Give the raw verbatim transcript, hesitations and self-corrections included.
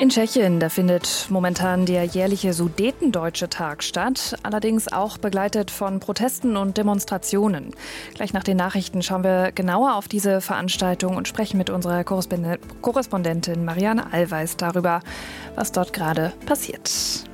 In Tschechien, da findet momentan der jährliche Sudetendeutsche Tag statt, allerdings auch begleitet von Protesten und Demonstrationen. Gleich nach den Nachrichten schauen wir genauer auf diese Veranstaltung und sprechen mit unserer Korrespondentin Marianne Allweis darüber, was dort gerade passiert.